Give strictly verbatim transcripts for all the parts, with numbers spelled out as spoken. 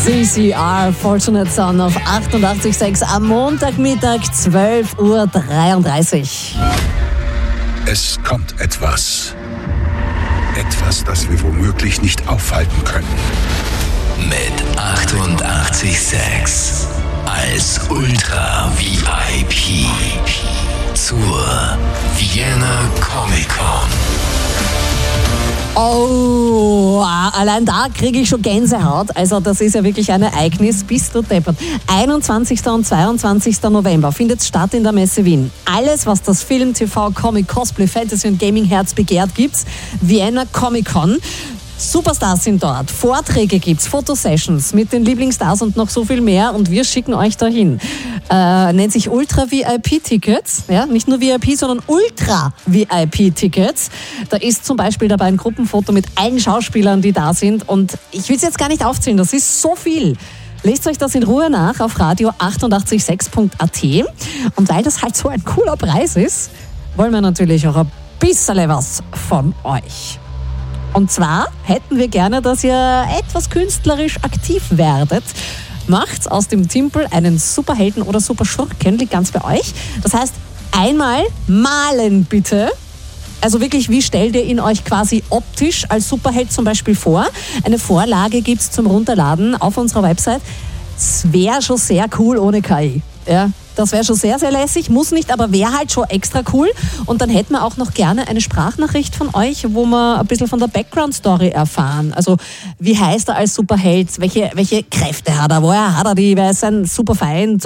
C C R, Fortunate Son auf achtundachtzig Komma sechs am Montagmittag, zwölf Uhr dreiunddreißig. Es kommt etwas. Etwas, das wir womöglich nicht aufhalten können. Mit achtundachtzig Komma sechs als Ultra V I P zur Vienna Comic Con. Oh, allein da kriege ich schon Gänsehaut. Also das ist ja wirklich ein Ereignis. Bist du deppert. einundzwanzigsten und zweiundzwanzigsten November findet es statt in der Messe Wien. Alles, was das Film, T V, Comic, Cosplay, Fantasy und Gaming-Herz begehrt, gibt's. Vienna Comic Con. Superstars sind dort, Vorträge gibt's, Fotosessions mit den Lieblingsstars und noch so viel mehr und wir schicken euch dahin. Äh, nennt sich Ultra V I P-Tickets, ja, nicht nur V I P, sondern Ultra V I P-Tickets. Da ist zum Beispiel dabei ein Gruppenfoto mit allen Schauspielern, die da sind und ich will es jetzt gar nicht aufzählen, das ist so viel. Lest euch das in Ruhe nach auf radio achtundachtzig Komma sechs Punkt a t und weil das halt so ein cooler Preis ist, wollen wir natürlich auch ein bisschen was von euch. Und zwar hätten wir gerne, dass ihr etwas künstlerisch aktiv werdet. Macht aus dem Timpel einen Superhelden oder Superschurken, liegt ganz bei euch. Das heißt, einmal malen bitte. Also wirklich, wie stellt ihr ihn euch quasi optisch als Superheld zum Beispiel vor? Eine Vorlage gibt es zum Runterladen auf unserer Website. Es wäre schon sehr cool ohne K I. Ja, das wäre schon sehr, sehr lässig, muss nicht, aber wäre halt schon extra cool. Und dann hätten wir auch noch gerne eine Sprachnachricht von euch, wo wir ein bisschen von der Background-Story erfahren. Also, wie heißt er als Superheld? Welche, welche Kräfte hat er? Woher hat er die? Wer ist ein Superfeind?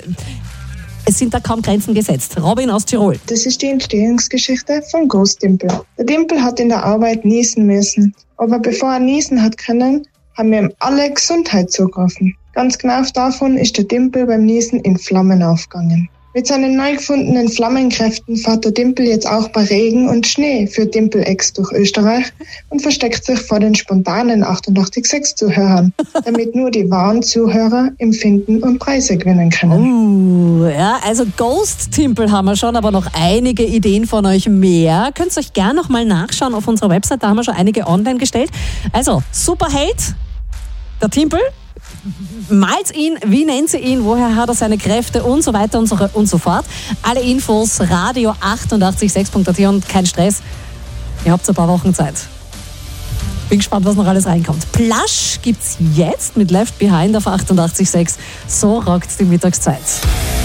Es sind da kaum Grenzen gesetzt. Robin aus Tirol. Das ist die Entstehungsgeschichte von Ghost Dimpel. Der Dimpel hat in der Arbeit niesen müssen. Aber bevor er niesen hat können, haben wir ihm alle Gesundheit zugerufen. Ganz genervt davon ist der Dimpel beim Niesen in Flammen aufgegangen. Mit seinen neu gefundenen Flammenkräften fährt der Dimpel jetzt auch bei Regen und Schnee für Dimpel-Ex durch Österreich und versteckt sich vor den spontanen achtundachtzig Komma sechs Zuhörern, damit nur die wahren Zuhörer empfinden und Preise gewinnen können. Oh, ja, also Ghost-Timpel haben wir schon, aber noch einige Ideen von euch mehr. Könnt ihr euch gerne noch mal nachschauen auf unserer Website, da haben wir schon einige online gestellt. Also, Superheld, der Timpel. Malt ihn, wie nennt sie ihn, woher hat er seine Kräfte und so weiter und so, und so fort. Alle Infos radio achtundachtzig Komma sechs Punkt a t und kein Stress. Ihr habt ein paar Wochen Zeit. Bin gespannt, was noch alles reinkommt. Plush gibt's jetzt mit Left Behind auf achtundachtzig Komma sechs. So rockt die Mittagszeit.